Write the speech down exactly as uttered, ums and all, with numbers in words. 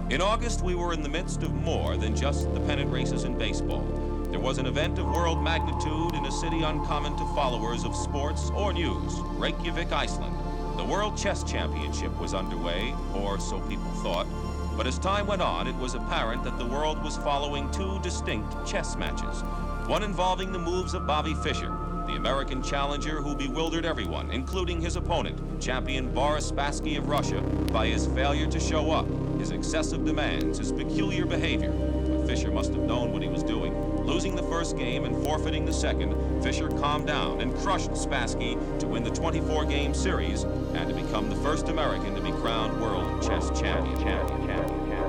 In August, we were in the midst of more than just the pennant races in baseball. There was an event of world magnitude in a city uncommon to followers of sports or news, Reykjavik, Iceland. The World Chess Championship was underway, or so people thought. But as time went on, it was apparent that the world was following two distinct chess matches. One involving the moves of Bobby Fischer, the American challenger who bewildered everyone, including his opponent, champion Boris Spassky of Russia, by his failure to show up, his excessive demands, his peculiar behavior. But Fischer must have known what he was doing. Losing the first game and forfeiting the second, Fischer calmed down and crushed Spassky to win the twenty-four game series and to become the first American to be crowned world chess champion. champion.